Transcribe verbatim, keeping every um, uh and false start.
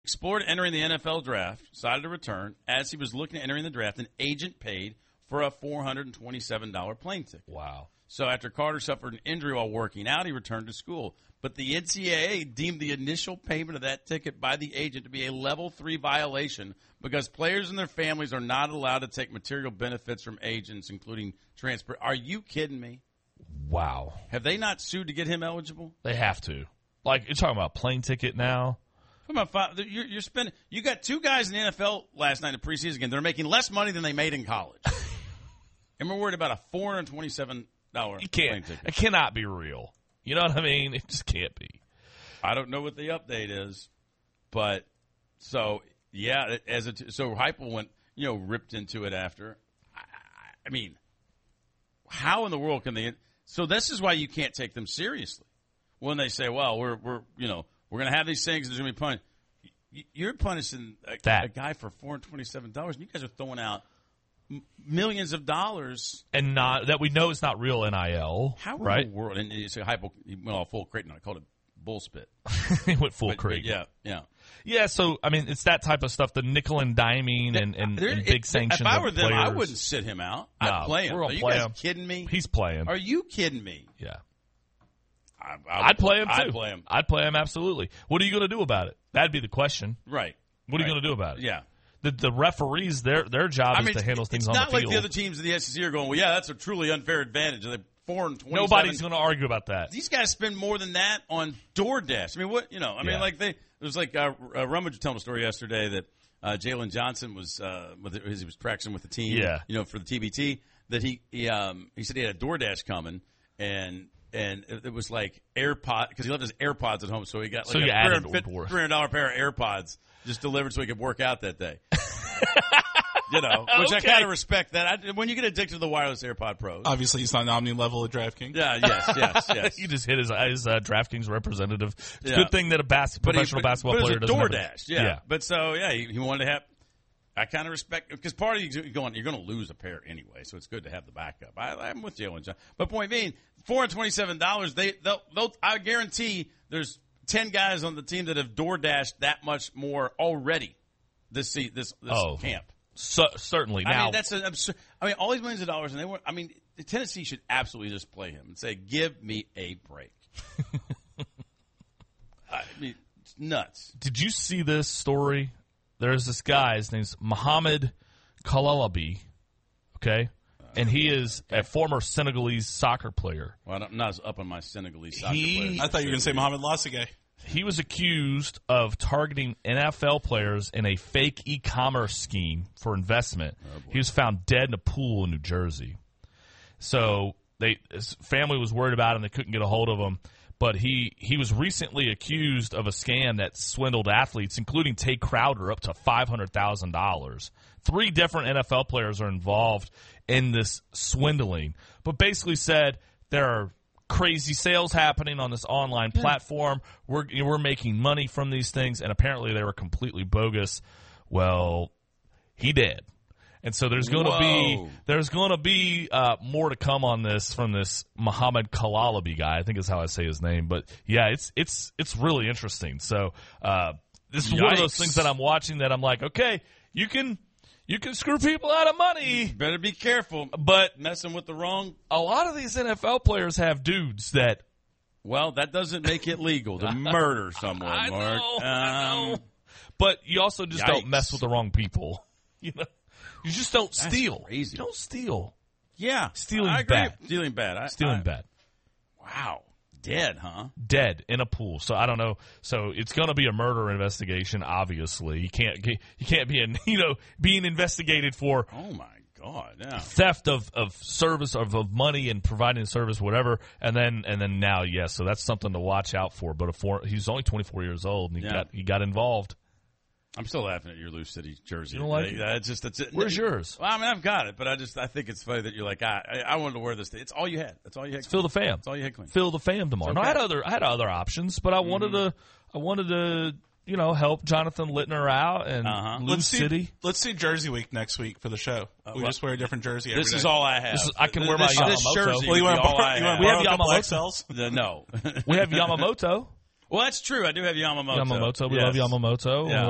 explored entering the N F L draft, decided to return. As he was looking at entering the draft, an agent paid for a four hundred twenty-seven dollars plane ticket. Wow. So after Carter suffered an injury while working out, he returned to school. But the N C double A deemed the initial payment of that ticket by the agent to be a level three violation because players and their families are not allowed to take material benefits from agents, including transport. Are you kidding me? Wow. Have they not sued to get him eligible? They have to. Like, you're talking about plane ticket now? Come on, five, you're, you're spending. You got two guys in the N F L last night in the preseason game. They're making less money than they made in college, and we're worried about a four hundred twenty-seven dollars you can't, plane ticket. It cannot be real. You know what I mean? It just can't be. I don't know what the update is, but so yeah, as it, so Heupel went, you know, ripped into it after. I, I mean, how in the world can they? So this is why you can't take them seriously when they say, "Well, we're we're you know we're going to have these things. There's going to be punished." You're punishing a, a guy for four hundred twenty-seven dollars, and you guys are throwing out m- millions of dollars, and not that we know it's not real N I L. How right? in the world? And it's a Heupel, he went all full Creighton. I called it bull spit. He went full but, Creighton. Yeah, yeah. Yeah, so, I mean, it's that type of stuff, the nickel and diming and, and, there, and big it, sanctions. If I were them, players. I wouldn't sit him out. No, I'd play him. we're Are gonna you play guys him. kidding me? He's playing. Are you kidding me? Yeah. I, I I'd play him, too. I'd play him. I'd play him, absolutely. What are you going to do about it? That'd be the question. Right. What are right. you going to do about it? Yeah. The the referees, their their job I is mean, to handle things on the the field. It's not like the other teams in the S E C are going, well, yeah, that's a truly unfair advantage. They're four and twenty-seven. Nobody's going to argue about that. These guys spend more than that on DoorDash. I mean, what, you know, I mean, Yeah. like they, it was like, uh, uh, Rummage was telling a story yesterday that uh, Jalen Johnson was, uh, with it, he was practicing with the team, Yeah. you know, for the T B T, that he, he, um, he said he had a DoorDash coming, and, and it, it was like AirPod, because he left his AirPods at home, so he got like So a you added three hundred Door. three hundred dollars pair of AirPods just delivered so he could work out that day. You know, which Okay. I kind of respect that. I, when you get addicted to the wireless AirPod Pros. Obviously, he's not nominee level at DraftKings. Yeah, yes, yes, yes. You just hit his, his uh, DraftKings representative. It's a Yeah. good thing that a bas- But he- professional but- basketball but player it was a doesn't have DoorDash, a- yeah. yeah. But so, yeah, he, he wanted to have – I kind of respect – because part of you going, you're going to lose a pair anyway, so it's good to have the backup. I, I'm with Jalen Johnson. But point being, four hundred twenty-seven dollars, they, they'll, they'll, I guarantee there's ten guys on the team that have DoorDashed that much more already this se- this, this Oh. camp. So, certainly. I Now, mean, that's an absurd. I mean, all these millions of dollars, and they were. I mean, Tennessee should absolutely just play him and say, "Give me a break." I mean, it's nuts. did you see this story? There's this guy. His name's Mohamed Kalalabi, okay? And he is a former Senegalese soccer player. Well, I'm not as up on my Senegalese soccer He- players. I thought you were going to say Mohamed Lasagay. He was accused of targeting N F L players in a fake e-commerce scheme for investment. He was found dead in a pool in New Jersey. So they his family was worried about him. They couldn't get a hold of him. But he, he was recently accused of a scam that swindled athletes, including Tay Crowder, up to five hundred thousand dollars. Three different N F L players are involved in this swindling, but basically said there are crazy sales happening on this online platform. We're we're making money from these things, and apparently they were completely bogus. Well, he did. And so there's going to be Whoa. there's going to be uh, more to come on this from this Mohamed Kalalabi guy. I think is how I say his name. But yeah, it's it's it's really interesting. So uh, this is one of those Yikes. things that I'm watching that I'm like, okay, you can you can screw people out of money, Better be careful, but messing with the wrong. a lot of these N F L players have dudes that Well, that doesn't make it legal to murder someone, I Mark. know, I know. Um, But you also just Yikes. don't mess with the wrong people. You know, you just don't That's steal. crazy. You don't steal. Yeah, Stealing I agree. bad. Stealing bad. I, Stealing I, bad. Wow, dead, huh? Dead in a pool. So I don't know. So it's going to be a murder investigation. Obviously, you can't you can't be in, you know being investigated for Oh my God, yeah. theft of, of service of, of money and providing service, whatever. And then and then now, yes. So that's something to watch out for. But a four, he's only twenty-four years old, and he Yeah. got he got involved. I'm still laughing at your Lou City jersey. You don't like Like, it? It's just that's it. Where's yours? Well, I mean, I've got it, but I just I think it's funny that you're like, I I, I wanted to wear this. It's all you had. That's all you had. Fill the fam. That's all you had. Clean. Fill the fam tomorrow. It's No, I had okay. other I had other options, but I wanted to I wanted to you know help Jonathan Littner out and Uh-huh. Lou Let's see, City. let's see Jersey Week next week for the show. we well, just wear a different jersey every This day. is all I have. This is- I can wear my this, this Yamamoto. jersey. Well, you would want be to all borrow, I you have. want We to have borrow a couple Yamamoto. X Ls? The- no. We have Yamamoto. Well, that's true. I do have Yamamoto. Yamamoto. We Yes. love Yamamoto. Yeah.